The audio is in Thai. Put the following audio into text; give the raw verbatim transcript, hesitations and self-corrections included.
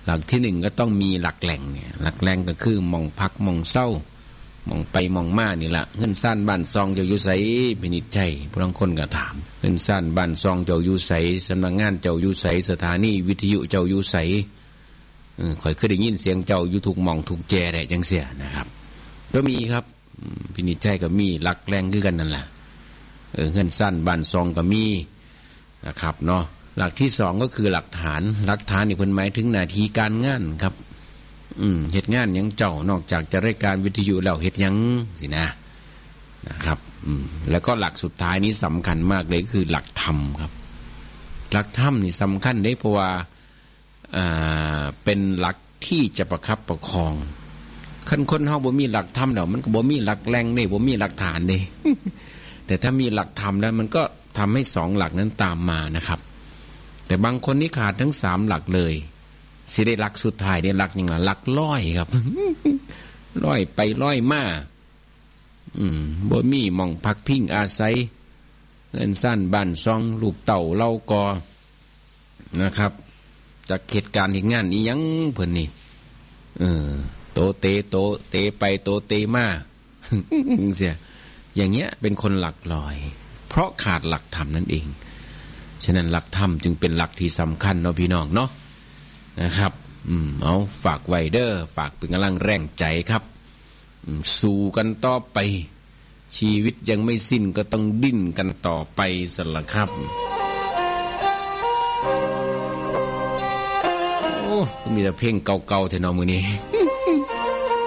หลักที่หนึ่งก็ต้องมีหลักแหล่งเนี่ยหลักแหล่งก็คือมองพักมองเศร้ามองไปมองมานี่แหละเงินซ่านบ้านซองเจ้าอยู่ไสพินิจใจผู้บางคนก็ถามเงินซ่านบ้านซองเจ้าอยู่ไสสำนักงานเจ้าอยู่ไสสถานีวิทยุเจ้าอยู่ไสเออข่อยเคยได้ยินเสียงเจ้าอยู่ทุกหม่องทุกแจได้จังเสียนะครับก็มีครับพินิจใจก็มีหลักแหล่งคือกันนั่นแหละเออเงินซ่านบ้านซองก็มีนะครับเนาะหลักที่สองก็คือหลักฐานหลักฐานนี่เพิ่นหมายถึงหน้าที่การงานครับอืมเฮ็ดงานหยังเจ้านอกจากจะรายการวิทยุแล้วเฮ็ดหยังสินะนะครับอืมแล้วก็หลักสุดท้ายนี้สำคัญมากเลยคือหลักธรรมครับหลักธรรมนี่สำคัญได้เพราะว่าอ่าเป็นหลักที่จะประคับประคองคันคนเฮาบ่มีหลักธรรมแล้วมันก็บ่มีหลักแหล่งเด้บ่มีหลักฐานเด้ แต่ถ้ามีหลักธรรมแล้วมันก็ทำให้สองหลักนั้นตามมานะครับแต่บางคนนี่ขาดทั้งสามหลักเลยสิได้หลักสุดท้ายได้หลักอย่างไรหลักร้อยครับ ร้อยไปร้อยมาอืมบ่มีหม่องพักพิงอาศัยเงินสั้นบ้านซองลูกเต่าเล่ากอนะครับจากเหตุการณ์เหตุงานนี้ยังเพิ่นนี่เออโตเตโตเตไปโตเตมา เสียอย่างเงี้ยเป็นคนหลักลอยเพราะขาดหลักธรรมนั่นเองฉะนั้นหลักธรรมจึงเป็นหลักที่สำคัญเนาะพี่น้องเนาะนะครับอืมเอาฝากไว้เด้อฝากเป็นกำลังแรงใจครับสู้กันต่อไปชีวิตยังไม่สิ้นก็ต้องดิ้นกันต่อไปสั่นล่ะครับโอ้มีแต่เพลงเก่าๆแท้เนาะมื้อนี้